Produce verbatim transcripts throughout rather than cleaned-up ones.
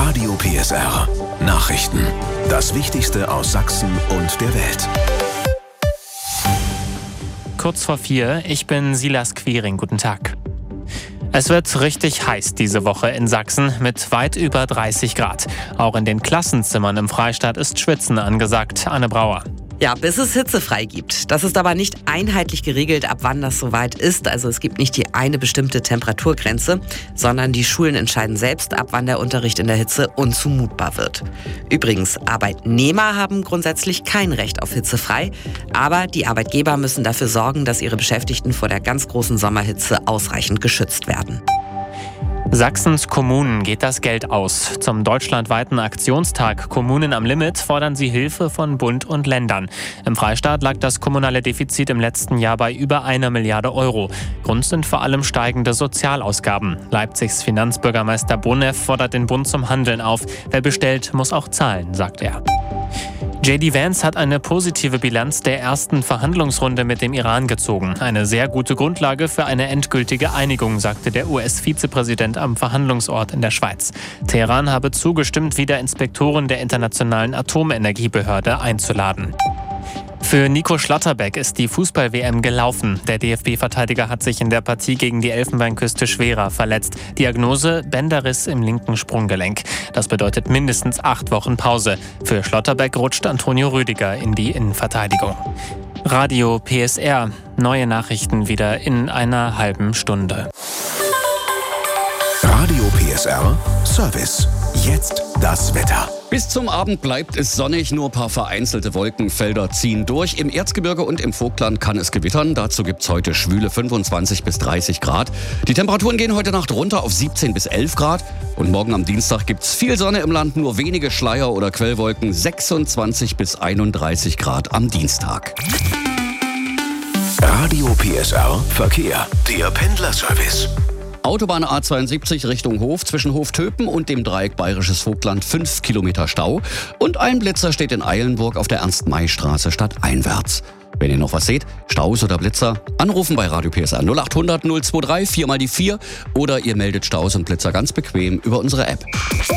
Radio P S R. Nachrichten. Das Wichtigste aus Sachsen und der Welt. Kurz vor vier, ich bin Silas Quiring. Guten Tag. Es wird richtig heiß diese Woche in Sachsen mit weit über dreißig Grad. Auch in den Klassenzimmern im Freistaat ist Schwitzen angesagt. Anne Brauer. Ja, bis es hitzefrei gibt. Das ist aber nicht einheitlich geregelt, ab wann das soweit ist. Also es gibt nicht die eine bestimmte Temperaturgrenze, sondern die Schulen entscheiden selbst, ab wann der Unterricht in der Hitze unzumutbar wird. Übrigens, Arbeitnehmer haben grundsätzlich kein Recht auf hitzefrei, aber die Arbeitgeber müssen dafür sorgen, dass ihre Beschäftigten vor der ganz großen Sommerhitze ausreichend geschützt werden. Sachsens Kommunen geht das Geld aus. Zum deutschlandweiten Aktionstag Kommunen am Limit fordern sie Hilfe von Bund und Ländern. Im Freistaat lag das kommunale Defizit im letzten Jahr bei über einer Milliarde Euro. Grund sind vor allem steigende Sozialausgaben. Leipzigs Finanzbürgermeister Bonev fordert den Bund zum Handeln auf. Wer bestellt, muss auch zahlen, sagt er. J D Vance hat eine positive Bilanz der ersten Verhandlungsrunde mit dem Iran gezogen. Eine sehr gute Grundlage für eine endgültige Einigung, sagte der U S-Vizepräsident am Verhandlungsort in der Schweiz. Teheran habe zugestimmt, wieder Inspektoren der Internationalen Atomenergiebehörde einzuladen. Für Nico Schlotterbeck ist die Fußball-W M gelaufen. Der D F B-Verteidiger hat sich in der Partie gegen die Elfenbeinküste schwerer verletzt. Diagnose: Bänderriss im linken Sprunggelenk. Das bedeutet mindestens acht Wochen Pause. Für Schlotterbeck rutscht Antonio Rüdiger in die Innenverteidigung. Radio P S R. Neue Nachrichten wieder in einer halben Stunde. Radio P S R Service. Jetzt das Wetter. Bis zum Abend bleibt es sonnig, nur ein paar vereinzelte Wolkenfelder ziehen durch. Im Erzgebirge und im Vogtland kann es gewittern. Dazu gibt es heute schwüle fünfundzwanzig bis dreißig Grad. Die Temperaturen gehen heute Nacht runter auf siebzehn bis elf Grad. Und morgen am Dienstag gibt es viel Sonne im Land, nur wenige Schleier- oder Quellwolken. sechsundzwanzig bis einunddreißig Grad am Dienstag. Radio P S R Verkehr. Der Pendlerservice. Autobahn A zweiundsiebzig Richtung Hof, zwischen Hof-Töpen und dem Dreieck Bayerisches Vogtland fünf Kilometer Stau. Und ein Blitzer steht in Eilenburg auf der Ernst-May-Straße stadteinwärts. Wenn ihr noch was seht, Staus oder Blitzer, anrufen bei Radio P S R null acht hundert null zwei drei vier mal die vier oder ihr meldet Staus und Blitzer ganz bequem über unsere App.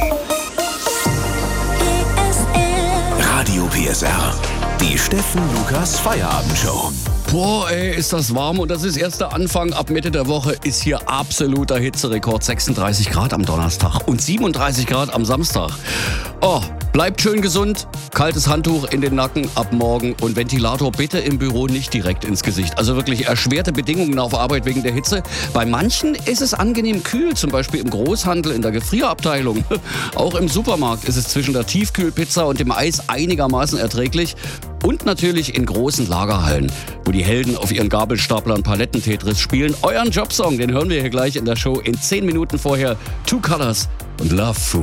Radio P S R. Die Steffen Lukas Feierabendshow. Boah, ey, ist das warm und das ist erst der Anfang. Ab Mitte der Woche ist hier absoluter Hitzerekord. sechsunddreißig Grad am Donnerstag und siebenunddreißig Grad am Samstag. Oh, bleibt schön gesund. Kaltes Handtuch in den Nacken ab morgen und Ventilator bitte im Büro nicht direkt ins Gesicht. Also wirklich erschwerte Bedingungen auf Arbeit wegen der Hitze. Bei manchen ist es angenehm kühl, zum Beispiel im Großhandel, in der Gefrierabteilung. Auch im Supermarkt ist es zwischen der Tiefkühlpizza und dem Eis einigermaßen erträglich. Und natürlich in großen Lagerhallen, wo die Helden auf ihren Gabelstaplern Paletten-Tetris spielen. Euren Jobsong, den hören wir hier gleich in der Show in zehn Minuten vorher. Two Colors und Love Food.